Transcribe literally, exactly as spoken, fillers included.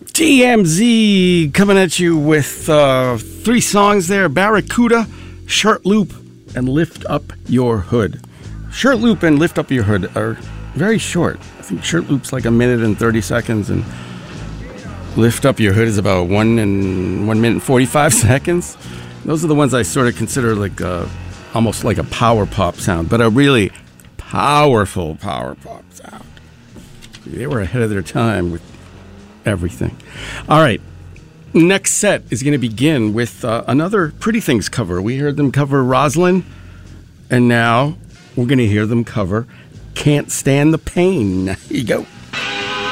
D M Z coming at you with uh, three songs there. Barracuda, Shirt Loop, and Lift Up Your Hood. Shirt Loop and Lift Up Your Hood are very short. I think Shirt Loop's like a minute and thirty seconds, and Lift Up Your Hood is about one and one minute and forty-five seconds. Those are the ones I sort of consider like uh, almost like a power pop sound, but a really powerful power pop sound. They were ahead of their time with everything. All right. Next set is going to begin with uh, another Pretty Things cover. We heard them cover Roslyn, and now we're going to hear them cover Can't Stand the Pain. Here you go.